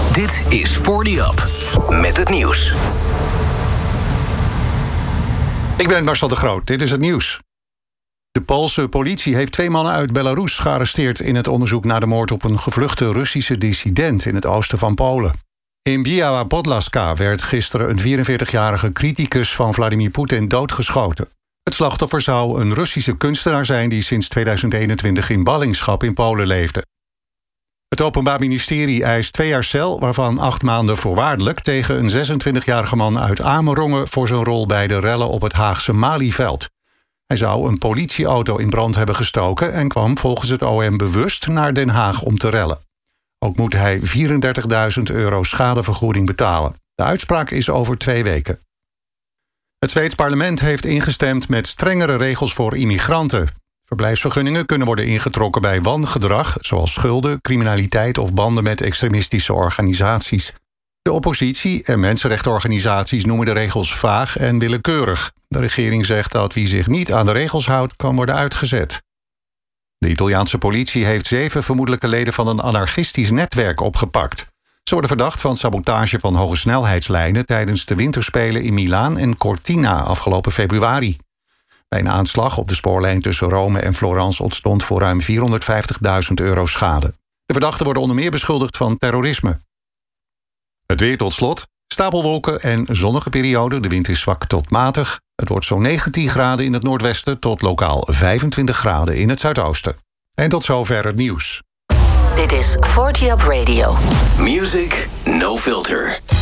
Dit is 40up met het nieuws. Ik ben Marcel de Groot, dit is het nieuws. De Poolse politie heeft 2 mannen uit Belarus gearresteerd in het onderzoek naar de moord op een gevluchte Russische dissident in het oosten van Polen. In Biała Podlaska werd gisteren een 44-jarige criticus van Vladimir Poetin doodgeschoten. Het slachtoffer zou een Russische kunstenaar zijn die sinds 2021 in ballingschap in Polen leefde. Het Openbaar Ministerie eist 2 jaar cel, waarvan 8 maanden voorwaardelijk, tegen een 26-jarige man uit Amerongen voor zijn rol bij de rellen op het Haagse Malieveld. Hij zou een politieauto in brand hebben gestoken en kwam volgens het OM bewust naar Den Haag om te rellen. Ook moet hij €34.000 schadevergoeding betalen. De uitspraak is over 2 weken. Het Zweeds parlement heeft ingestemd met strengere regels voor immigranten. Verblijfsvergunningen kunnen worden ingetrokken bij wangedrag, zoals schulden, criminaliteit of banden met extremistische organisaties. De oppositie en mensenrechtenorganisaties noemen de regels vaag en willekeurig. De regering zegt dat wie zich niet aan de regels houdt, kan worden uitgezet. De Italiaanse politie heeft 7 vermoedelijke leden van een anarchistisch netwerk opgepakt. Ze worden verdacht van sabotage van hogesnelheidslijnen tijdens de winterspelen in Milaan en Cortina afgelopen februari. Bij een aanslag op de spoorlijn tussen Rome en Florence ontstond voor ruim €450.000 schade. De verdachten worden onder meer beschuldigd van terrorisme. Het weer tot slot. Stapelwolken en zonnige periode. De wind is zwak tot matig. Het wordt zo'n 19 graden in het noordwesten tot lokaal 25 graden in het zuidoosten. En tot zover het nieuws. Dit is 40up Radio. Music no filter.